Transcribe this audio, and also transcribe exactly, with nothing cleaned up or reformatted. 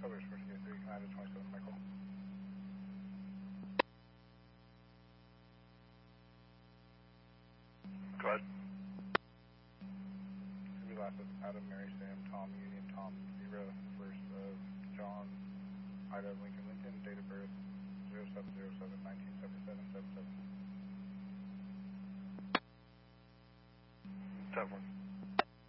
Covers for two three, Canada twenty-seven, Michael. Go ahead. Should be last of Adam, Mary, Sam, Tom, Union, Tom, zero, first of John, Ida, Lincoln, Lincoln, date of birth, zero seven zero seven, nineteen seventy-seven, seven seven. ten four.